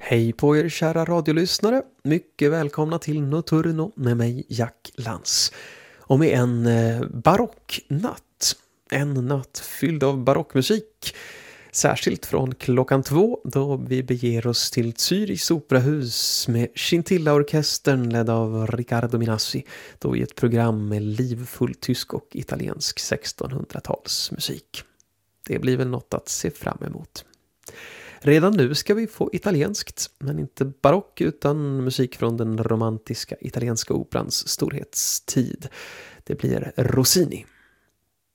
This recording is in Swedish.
Hej på er kära radiolyssnare, mycket välkomna till Notturno med mig Jack Lantz. Och med en barocknatt, en natt fylld av barockmusik. Särskilt från klockan 2 då vi beger oss till Zürichs operahus med Scintilla-orkestern ledd av Riccardo Minassi. Då i ett program med livfull tysk och italiensk 1600-talsmusik. Det blir väl något att se fram emot. Redan nu ska vi få italienskt, men inte barock utan musik från den romantiska italienska operans storhetstid. Det blir Rossini.